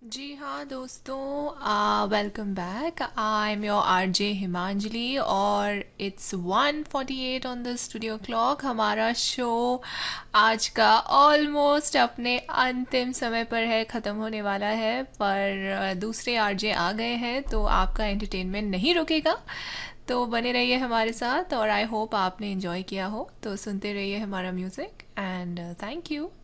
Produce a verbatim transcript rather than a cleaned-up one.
जी हाँ दोस्तों, welcome back. I am your RJ हिमांजलि और it's one forty eight on the studio clock. हमारा show आज का ऑलमोस्ट अपने अंतिम समय पर है, ख़त्म होने वाला है। पर अ, दूसरे आरजे आ गए हैं तो आपका एंटरटेनमेंट नहीं रुकेगा। तो बने रहिए हमारे साथ और आई होप आपने इन्जॉय किया हो। तो सुनते रहिए हमारा म्यूज़िक एंड थैंक यू।